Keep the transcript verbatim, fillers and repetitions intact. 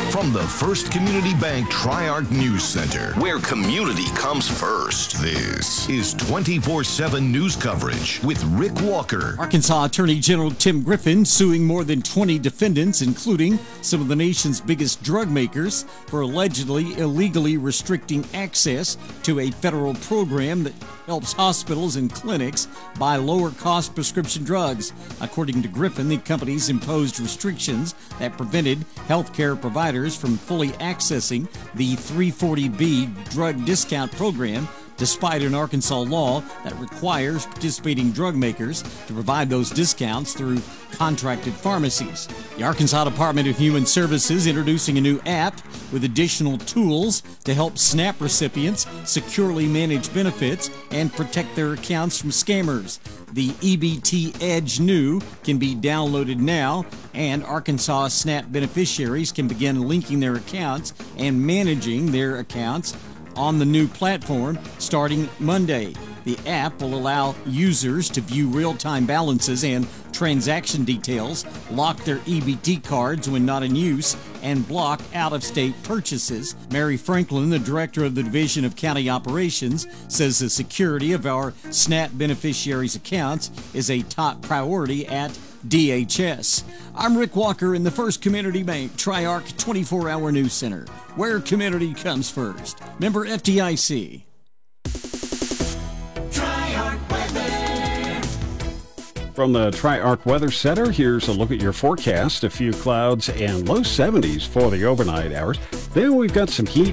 From the First Community Bank Tri-Arc News Center, where community comes first, this is twenty-four seven news coverage with Rick Walker. Arkansas Attorney General Tim Griffin suing more than twenty defendants, including some of the nation's biggest drug makers, for allegedly illegally restricting access to a federal program that helps hospitals and clinics buy lower-cost prescription drugs. According to Griffin, the companies imposed restrictions that prevented healthcare providers from fully accessing the three forty B drug discount program, despite an Arkansas law that requires participating drug makers to provide those discounts through contracted pharmacies. The Arkansas Department of Human Services introducing a new app with additional tools to help SNAP recipients securely manage benefits and protect their accounts from scammers. The E B T Edge New can be downloaded now, and Arkansas SNAP beneficiaries can begin linking their accounts and managing their accounts on the new platform starting Monday. The app will allow users to view real-time balances and transaction details, lock their E B T cards when not in use, and block out-of-state purchases. Mary Franklin, the director of the Division of County Operations, says the security of our SNAP beneficiaries' accounts is a top priority at D H S. I'm Rick Walker in the First Community Bank Tri-Arc twenty-four hour News Center, where community comes first. Member F D I C. Tri-Arc Weather. From the Tri-Arc Weather Center, here's a look at your forecast. A few clouds and low seventies for the overnight hours. Then we've got some heat